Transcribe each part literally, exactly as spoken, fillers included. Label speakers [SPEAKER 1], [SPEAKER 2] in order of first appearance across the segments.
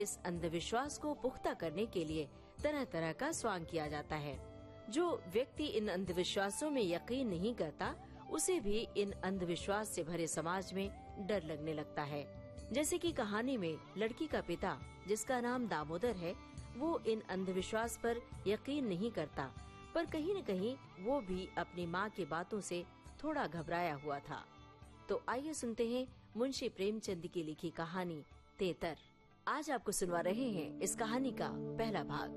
[SPEAKER 1] इस अंधविश्वास को पुख्ता करने के लिए तरह तरह का स्वांग किया जाता है। जो व्यक्ति इन अंधविश्वासों में यकीन नहीं करता, उसे भी इन अंधविश्वास से भरे समाज में डर लगने लगता है। जैसे कि कहानी में लड़की का पिता, जिसका नाम दामोदर है, वो इन अंधविश्वास पर यकीन नहीं करता, पर कहीं न कहीं वो भी अपनी माँ की बातों से थोड़ा घबराया हुआ था। तो आइए सुनते हैं मुंशी प्रेमचंद की लिखी कहानी तेतर। आज आपको सुनवा रहे हैं इस कहानी का पहला भाग।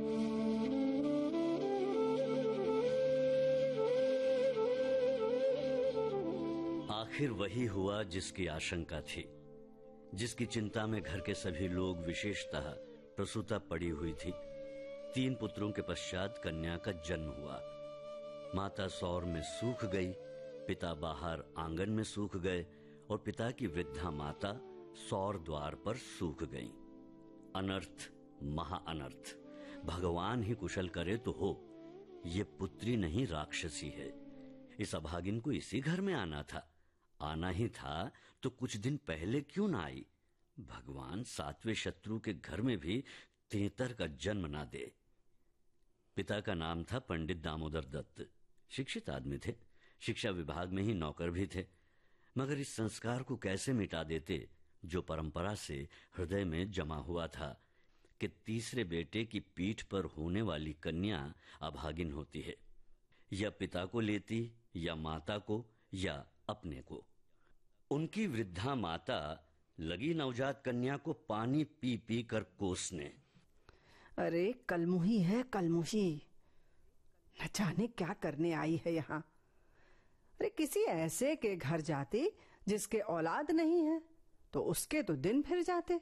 [SPEAKER 2] आखिर वही हुआ जिसकी आशंका थी, जिसकी चिंता में घर के सभी लोग, विशेषतः प्रसूता पड़ी हुई थी। तीन पुत्रों के पश्चात कन्या का जन्म हुआ। माता सौर में सूख गई, पिता बाहर आंगन में सूख गए और पिता की वृद्धा माता सौर द्वार पर सूख गई। अनर्थ, महा अनर्थ। भगवान ही कुशल करे तो हो। ये पुत्री नहीं, राक्षसी है। इस अभागिन को इसी घर में आना था। आना ही था तो कुछ दिन पहले क्यों ना आई। भगवान सातवें शत्रु के घर में भी तेतर का जन्म ना दे। पिता का नाम था पंडित दामोदर दत्त। शिक्षित आदमी थे, शिक्षा विभाग में ही नौकर भी थे। मगर इस संस्कार को कैसे मिटा देते जो परंपरा से हृदय में जमा हुआ था कि तीसरे बेटे की पीठ पर होने वाली कन्या अभागिन होती है। या पिता को लेती, या माता को, या अपने को। उनकी वृद्धा माता लगी नवजात कन्या को पानी पी पी कर कोसने।
[SPEAKER 3] अरे कलमुही है, कलमुही। न जाने क्या करने आई है यहाँ। अरे किसी ऐसे के घर जाती जिसके औलाद नहीं है तो उसके तो दिन फिर जाते।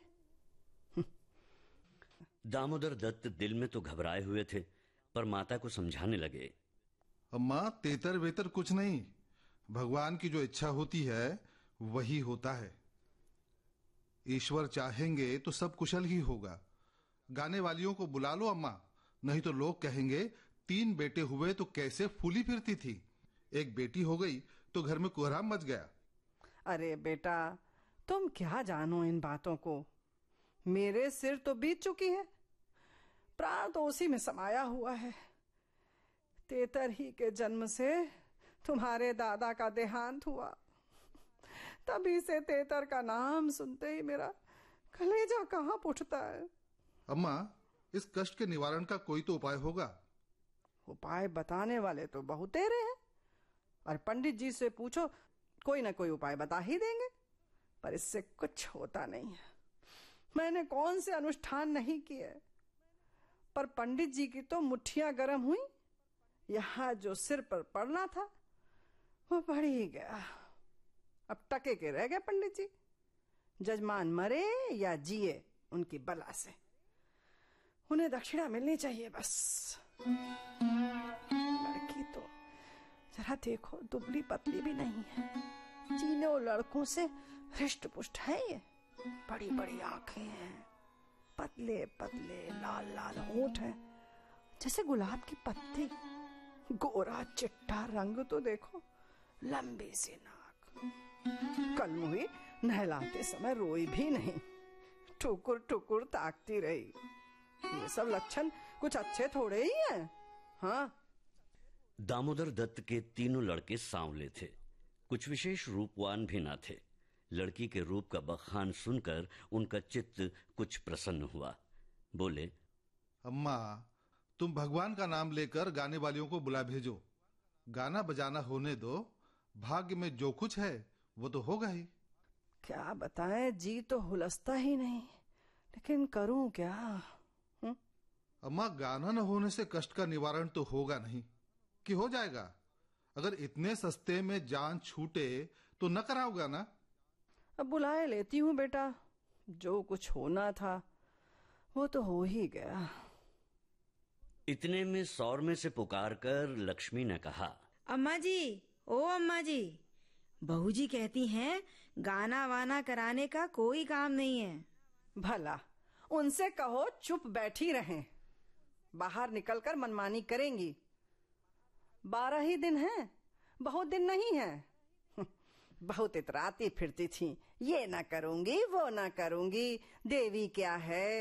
[SPEAKER 2] दामोदर दत्त दिल में तो घबराए हुए थे, पर माता को समझाने लगे।
[SPEAKER 4] अम्मा, तेतर वेतर कुछ नहीं। भगवान की जो इच्छा होती है वही होता है। ईश्वर चाहेंगे तो सब कुशल ही होगा। गाने वालियों को बुला लो अम्मा, नहीं तो लोग कहेंगे तीन बेटे हुए तो कैसे फूली फिरती थी, एक बेटी हो गई तो घर में कोहराम मच गया।
[SPEAKER 3] अरे बेटा, तुम क्या जानो इन बातों को। मेरे सिर तो बीत चुकी है, प्राण तो उसी में समाया हुआ है। तेतर ही के जन्म से तुम्हारे दादा का देहांत हुआ। तभी से तेतर का नाम सुनते ही मेरा कलेजा कहाँ उठता है।
[SPEAKER 4] अम्मा, इस कष्ट के निवारण का कोई तो उपाय होगा।
[SPEAKER 3] उपाय बताने वाले तो बहुतेरे हैं, और पंडित जी से पूछो, कोई ना कोई उपाय बता ही देंगे, पर इससे कुछ होता नहीं है। मैंने कौन से अनुष्ठान नहीं किए, पर पंडित जी की तो मुट्ठियां गर्म हुई। यहाँ जो सिर पर पड़ना था वो पड़ ही गया। अब टके के रह गए पंडित जी। जजमान मरे या जिए उनकी बला से, उन्हें दक्षिणा मिलनी चाहिए बस। लड़की तो जरा देखो, दुबली पतली भी नहीं है। तीनों लड़कों से हृष्ट पुष्ट है ये। बड़ी बड़ी आंखें हैं, पतले पतले लाल लाल होंठ हैं, जैसे गुलाब की पत्ती। गोरा चिट्टा रंग तो देखो, लंबी सी नाक। कलमुही नहलाते समय रोई भी नहीं, ठुकुर ठुकुर ताकती रही। ये सब लक्षण कुछ अच्छे थोड़े ही हैं। हाँ।
[SPEAKER 2] दामोदर दत्त के तीनों लड़के सांवले थे, कुछ विशेष रूपवान भी न थे। लड़की के रूप का बखान सुनकर उनका चित्त कुछ प्रसन्न हुआ। बोले,
[SPEAKER 4] अम्मा, तुम भगवान का नाम लेकर गाने वालियों को बुला भेजो। गाना बजाना होने दो, भाग्य में जो कुछ है वो तो होगा ही।
[SPEAKER 3] क्या बताएं, जी तो हुलसता ही नहीं, लेकिन करूं क्या। हुँ?
[SPEAKER 4] अम्मा, गाना न होने से कष्ट का निवारण तो होगा नहीं कि हो जाएगा। अगर इतने सस्ते में जान छूटे तो न कराओगा ना।
[SPEAKER 3] अब बुलाए लेती हूँ बेटा, जो कुछ होना था वो तो हो ही गया।
[SPEAKER 2] इतने में सौर में से पुकार कर लक्ष्मी ने कहा,
[SPEAKER 5] अम्मा जी, ओ अम्मा जी, बहू जी कहती हैं गाना वाना कराने का कोई काम नहीं है।
[SPEAKER 3] भला उनसे कहो चुप बैठी रहें, बाहर निकलकर मनमानी करेंगी। बारह ही दिन हैं, बहुत दिन नहीं है। बहुत इतराती फिरती थी, ये ना करूंगी वो ना करूंगी, देवी क्या है